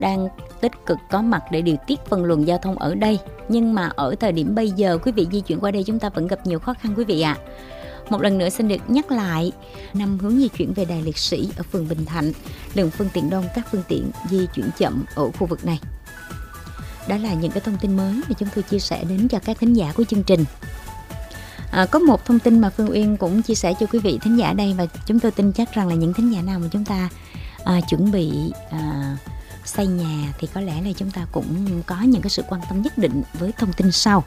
đang tích cực có mặt để điều tiết phân luồng giao thông ở đây. Nhưng mà ở thời điểm bây giờ, quý vị di chuyển qua đây chúng ta vẫn gặp nhiều khó khăn quý vị ạ. Một lần nữa xin được nhắc lại 5 hướng di chuyển về Đài Liệt Sĩ ở phường Bình Thạnh. Lượng phương tiện đông, các phương tiện di chuyển chậm ở khu vực này. Đó là những cái thông tin mới mà chúng tôi chia sẻ đến cho các thính giả của chương trình. Có một thông tin mà Phương Uyên cũng chia sẻ cho quý vị thính giả đây, và chúng tôi tin chắc rằng là những thính giả nào mà chúng ta chuẩn bị xây nhà thì có lẽ là chúng ta cũng có những cái sự quan tâm nhất định với thông tin sau.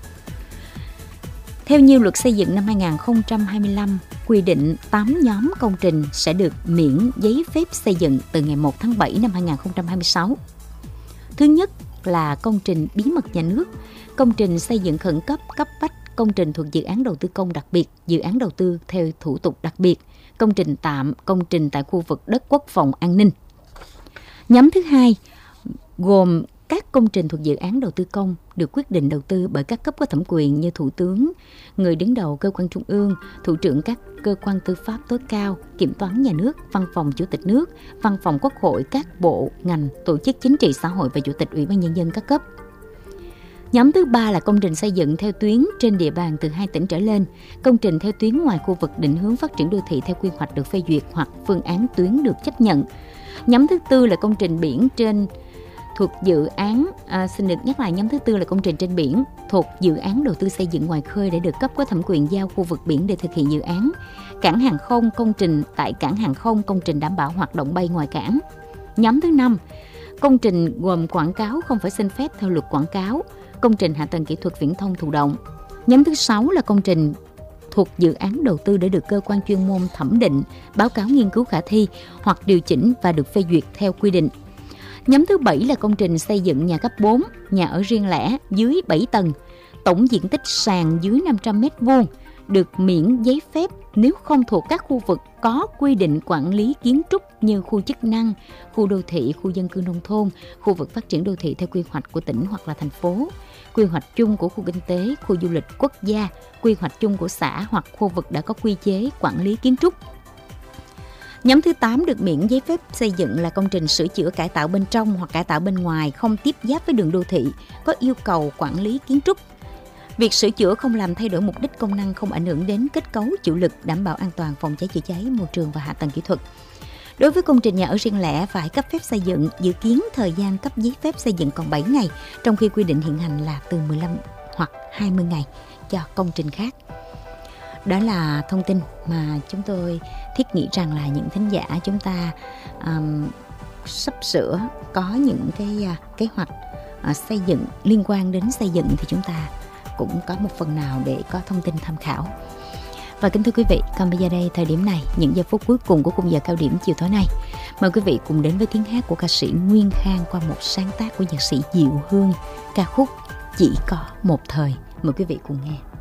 Theo như luật xây dựng năm 2025 quy định 8 nhóm công trình sẽ được miễn giấy phép xây dựng từ ngày 1 tháng 7 năm 2026. Thứ nhất là công trình bí mật nhà nước, công trình xây dựng khẩn cấp, cấp bách, công trình thuộc dự án đầu tư công đặc biệt, dự án đầu tư theo thủ tục đặc biệt, công trình tạm, công trình tại khu vực đất quốc phòng an ninh. Nhóm thứ hai gồm các công trình thuộc dự án đầu tư công được quyết định đầu tư bởi các cấp có thẩm quyền như Thủ tướng, người đứng đầu cơ quan trung ương, thủ trưởng các cơ quan tư pháp tối cao, kiểm toán nhà nước, văn phòng chủ tịch nước, văn phòng quốc hội, các bộ, ngành, tổ chức chính trị xã hội và chủ tịch Ủy ban nhân dân các cấp. Nhóm thứ ba là công trình xây dựng theo tuyến trên địa bàn từ 2 tỉnh trở lên, công trình theo tuyến ngoài khu vực định hướng phát triển đô thị theo quy hoạch được phê duyệt hoặc phương án tuyến được chấp nhận. Nhóm thứ tư là công trình biển trên thuộc dự án, xin được nhắc lại, nhóm thứ tư là công trình trên biển thuộc dự án đầu tư xây dựng ngoài khơi để được cấp có thẩm quyền giao khu vực biển để thực hiện dự án. Cảng hàng không, công trình tại cảng hàng không, công trình đảm bảo hoạt động bay ngoài cảng. Nhóm thứ năm, công trình gồm quảng cáo không phải xin phép theo luật quảng cáo, công trình hạ tầng kỹ thuật viễn thông thụ động. Nhóm thứ sáu là công trình thuộc dự án đầu tư để được cơ quan chuyên môn thẩm định, báo cáo nghiên cứu khả thi hoặc điều chỉnh và được phê duyệt theo quy định. Nhóm thứ 7 là công trình xây dựng nhà cấp 4, nhà ở riêng lẻ dưới 7 tầng, tổng diện tích sàn dưới 500 m2, được miễn giấy phép nếu không thuộc các khu vực có quy định quản lý kiến trúc như khu chức năng, khu đô thị, khu dân cư nông thôn, khu vực phát triển đô thị theo quy hoạch của tỉnh hoặc là thành phố, quy hoạch chung của khu kinh tế, khu du lịch quốc gia, quy hoạch chung của xã hoặc khu vực đã có quy chế quản lý kiến trúc. Nhóm thứ 8 được miễn giấy phép xây dựng là công trình sửa chữa cải tạo bên trong hoặc cải tạo bên ngoài không tiếp giáp với đường đô thị, có yêu cầu quản lý kiến trúc. Việc sửa chữa không làm thay đổi mục đích công năng, không ảnh hưởng đến kết cấu chịu lực, đảm bảo an toàn phòng cháy chữa cháy, môi trường và hạ tầng kỹ thuật. Đối với công trình nhà ở riêng lẻ phải cấp phép xây dựng, dự kiến thời gian cấp giấy phép xây dựng còn 7 ngày, trong khi quy định hiện hành là từ 15 hoặc 20 ngày cho công trình khác. Đó là thông tin mà chúng tôi thiết nghĩ rằng là những thính giả chúng ta sắp sửa có những cái kế hoạch xây dựng liên quan đến xây dựng thì chúng ta cũng có một phần nào để có thông tin tham khảo. Và kính thưa quý vị, còn bây giờ đây, thời điểm này, những giờ phút cuối cùng của khung giờ cao điểm chiều tối nay, mời quý vị cùng đến với tiếng hát của ca sĩ Nguyên Khang qua một sáng tác của nhạc sĩ Diệu Hương, ca khúc Chỉ Có Một Thời. Mời quý vị cùng nghe.